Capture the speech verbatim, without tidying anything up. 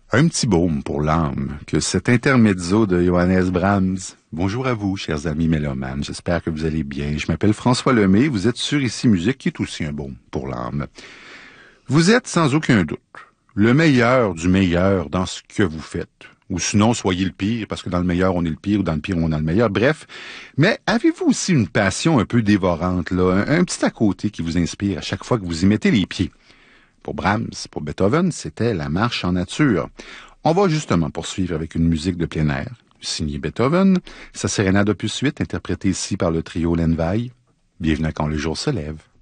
Un petit baume pour l'âme que cet intermezzo de Johannes Brahms. Bonjour à vous, chers amis mélomanes. J'espère que vous allez bien. Je m'appelle François Lemay. Vous êtes sur Ici Musique, qui est aussi un baume pour l'âme. Vous êtes sans aucun doute le meilleur du meilleur dans ce que vous faites. Ou sinon, soyez le pire, parce que dans le meilleur, on est le pire, ou dans le pire, on est le meilleur. Bref. Mais avez-vous aussi une passion un peu dévorante, là, un, un petit à côté qui vous inspire à chaque fois que vous y mettez les pieds? Pour Brahms, pour Beethoven, c'était la marche en nature. On va justement poursuivre avec une musique de plein air, signée Beethoven, sa sérénade opus huit, interprétée ici par le trio Lenvaille. Bienvenue à Quand le jour se lève.